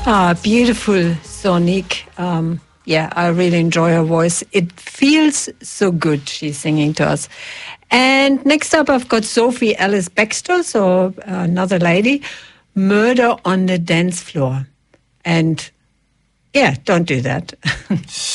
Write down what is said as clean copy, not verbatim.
Beautiful, Sonique. Yeah, I really enjoy her voice. It feels so good, she's singing to us. And next up, I've got Sophie Ellis Bextor, so another lady, Murder on the Dance Floor. And yeah, don't do that.